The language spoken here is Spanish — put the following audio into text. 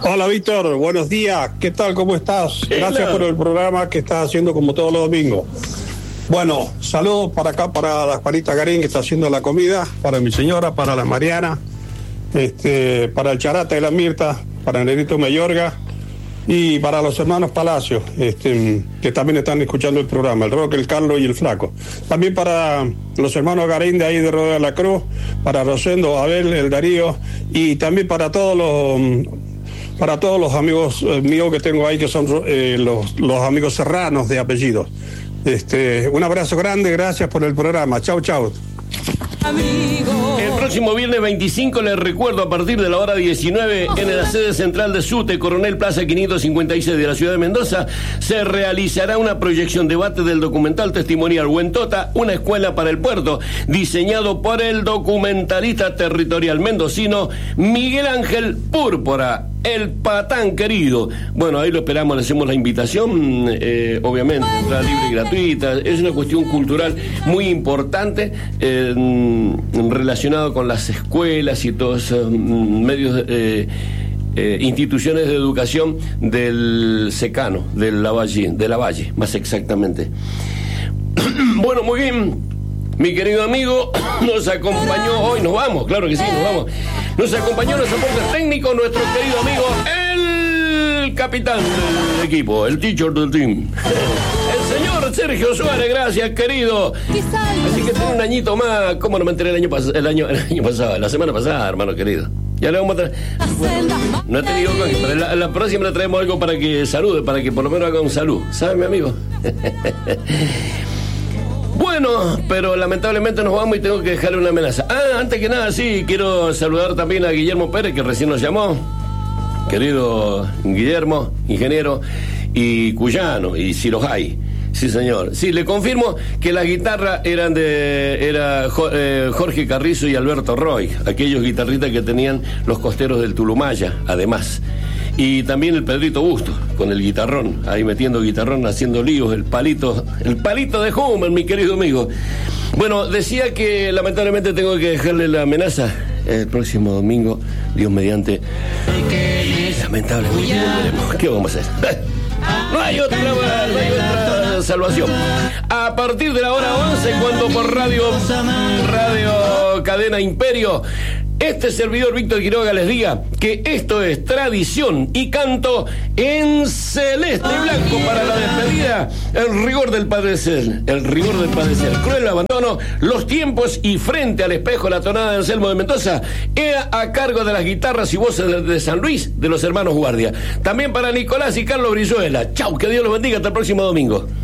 Hola Víctor, buenos días, ¿qué tal? ¿Cómo estás? Gracias por el programa que estás haciendo como todos los domingos. Bueno, saludos para acá, para la Juanita Garín que está haciendo la comida, para mi señora, para la Mariana, para el Charata y la Mirta, para el Negrito Mayorga y para los hermanos Palacios, que también están escuchando el programa, el Roque, el Carlos y el Flaco. También para los hermanos Garín de ahí de Rodeo de la Cruz, para Rosendo, Abel, el Darío y también para todos los amigos míos que tengo ahí, que son los amigos serranos de apellidos. Un abrazo grande, gracias por el programa. Chau, chau. El próximo viernes 25, les recuerdo, a partir de la hora 19, en la sede central de SUTE, Coronel Plaza 556 de la ciudad de Mendoza, se realizará una proyección debate del documental testimonial Huentota, una escuela para el puerto, diseñado por el documentalista territorial mendocino Miguel Ángel Púrpura, el patán querido. Bueno, ahí lo esperamos, le hacemos la invitación, obviamente, entrada libre y gratuita. Es una cuestión cultural muy importante, relacionado con las escuelas y todos esos medios, instituciones de educación del secano, de la Valle, más exactamente. Bueno, muy bien, mi querido amigo nos acompañó hoy, nos vamos, claro que sí, nos vamos. Nos acompañó en los aportes técnicos nuestro querido amigo, el capitán del equipo, el teacher del team, el señor Sergio Suárez. Gracias, querido. Así que tiene un añito más. ¿Cómo no me enteré el año pasado? La semana pasada, hermano querido. Ya le vamos a traer. Bueno, no te digo con, pero la próxima le traemos algo para que salude, para que por lo menos haga un salud. ¿Sabe, mi amigo? Bueno, pero lamentablemente nos vamos y tengo que dejarle una amenaza. Antes que nada, sí, quiero saludar también a Guillermo Pérez, que recién nos llamó. Querido Guillermo, ingeniero y cuyano, y si los hay. Sí, señor. Sí, le confirmo que las guitarras era Jorge Carrizo y Alberto Roy, aquellos guitarristas que tenían los costeros del Tulumaya, además. Y también el Pedrito Busto, con el guitarrón, ahí metiendo guitarrón, haciendo líos, el palito de Homer, mi querido amigo. Bueno, decía que lamentablemente tengo que dejarle la amenaza el próximo domingo, Dios mediante. Lamentablemente, ¿qué vamos a hacer? No hay otra salvación. A partir de la hora 11, cuando por Radio Cadena Imperio, este servidor Víctor Quiroga les diga que esto es tradición y canto en celeste y blanco para la despedida, el rigor del padecer, cruel abandono, los tiempos y frente al espejo la tonada de Anselmo de Mendoza, a cargo de las guitarras y voces de San Luis de los hermanos Guardia. También para Nicolás y Carlos Brizuela. Chau, que Dios los bendiga, hasta el próximo domingo.